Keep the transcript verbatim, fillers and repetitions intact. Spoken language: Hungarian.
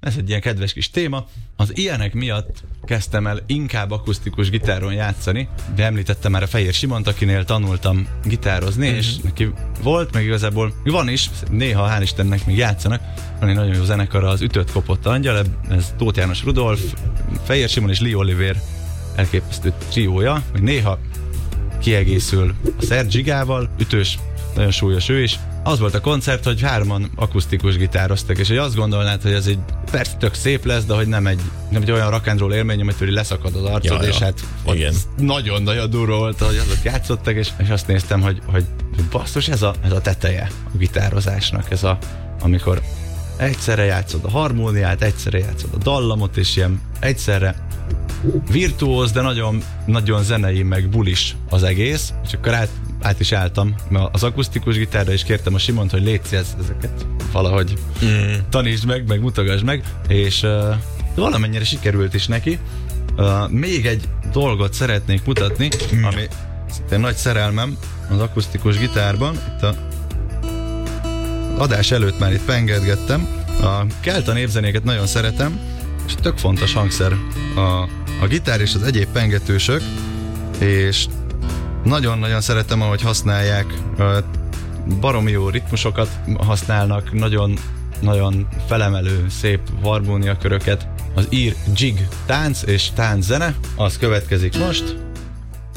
ez egy ilyen kedves kis téma. Az ilyenek miatt kezdtem el inkább akusztikus gitáron játszani, de említettem már a Fehér Simont, akinél tanultam gitározni, mm-hmm. és neki volt, meg igazából van is, néha hál' Istennek még játszanak, van egy nagyon jó zenekar, az Ütött Kopott Angyal, ez Tóth János Rudolf, Fehér Simon és Lee Oliver elképesztő triója, hogy néha kiegészül a Szerb Zsigával, ütős, nagyon súlyos ő is. Az volt a koncert, hogy hárman akusztikus gitároztak, és hogy azt gondolnád, hogy ez egy persze tök szép lesz, de hogy nem egy, nem egy olyan rock and roll élmény, amitől leszakad az arcod, ja, és ja. hát nagyon-nagyon durva volt, hogy azok játszottak, és, és azt néztem, hogy, hogy basszus, ez a, ez a teteje a gitározásnak, ez a, amikor egyszerre játszod a harmóniát, egyszerre játszod a dallamot, és ilyen egyszerre virtuóz, de nagyon, nagyon zenei, meg bulis az egész, és akkor át, át is álltam az akusztikus gitárra, és kértem a Simont, hogy légy ez, ezeket valahogy mm. tanítsd meg, meg mutogass meg, és uh, valamennyire sikerült is neki. Uh, még egy dolgot szeretnék mutatni, mm. ami szintén nagy szerelmem az akusztikus gitárban. Itt a adás előtt már itt pengetgettem. A kelta népzenéket nagyon szeretem, és tök fontos hangszer a, a gitár és az egyéb pengetősök, és nagyon-nagyon szeretem, ahogy használják, baromi jó ritmusokat használnak, nagyon, nagyon felemelő, szép harmóniaköröket. Az ír jig tánc és tánczene, az következik most.